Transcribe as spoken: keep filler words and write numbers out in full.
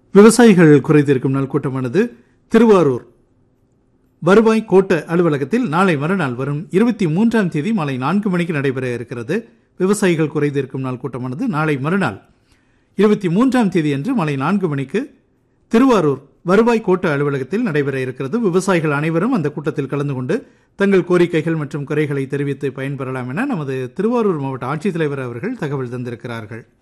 விவசாயிகள் குறைதீர்க்கும் நாள் கூட்டமானது திருவாரூர் வருவாய் கோட்ட அலுவலகத்தில் நாளை மறுநாள் வரும் இருபத்தி மூன்றாம் தேதி மாலை நான்கு மணிக்கு நடைபெற இருக்கிறது. விவசாயிகள் குறைதீர்க்கும் நாள் கூட்டமானது நாளை மறுநாள் இருபத்தி மூன்றாம் தேதி அன்று மாலை நான்கு மணிக்கு திருவாரூர் வருவாய் கோட்ட அலுவலகத்தில் நடைபெற இருக்கிறது. விவசாயிகள் அனைவரும் அந்த கூட்டத்தில் கலந்து கொண்டு தங்கள் கோரிக்கைகள் மற்றும் குறைகளை தெரிவித்து பயன்பெறலாம் என நமது திருவாரூர் மாவட்ட ஆட்சித்தலைவர் அவர்கள் தகவல் தந்திருக்கிறார்கள்.